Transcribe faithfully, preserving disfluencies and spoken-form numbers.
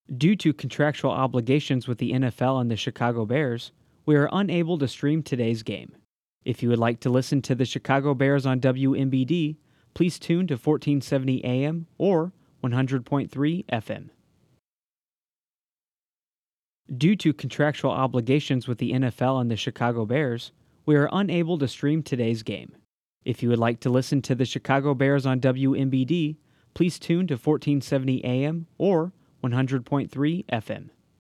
Due to contractual obligations with the N F L and the Chicago Bears, we are unable to stream today's game. If you would like to listen to the Chicago Bears on W M B D, please tune to fourteen seventy A M or one hundred point three F M. Due to contractual obligations with the N F L and the Chicago Bears, we are unable to stream today's game. If you would like to listen to the Chicago Bears on W M B D, please tune to fourteen seventy A M or one hundred point three F M.